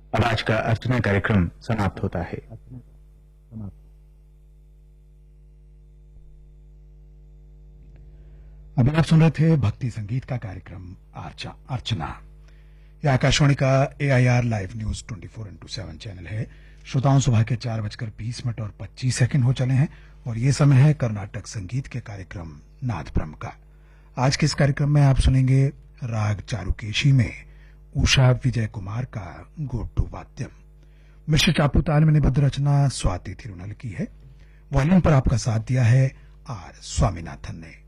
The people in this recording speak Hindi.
अब आज का अर्चना कार्यक्रम समाप्त होता है। अभी आप सुन रहे थे भक्ति संगीत का कार्यक्रम अर्चना। यह आकाशवाणी का AIR live news 24x7 channel है। श्रोताओं, सुबह के 4:20 और 25 सेकंड हो चले हैं और ये समय है कर्नाटक संगीत के कार्यक्रम नाद ब्रह्म का। आज के इस कार्यक्रम में आप सुनेंगे राग चारुकेशी में उषा विजय कुमार का गोटू वाद्यम। मिश्र टापू ताल में निबद्ध रचना स्वाति थिरुनल की है। वॉल्यूम पर आपका साथ दिया है R स्वामीनाथन ने।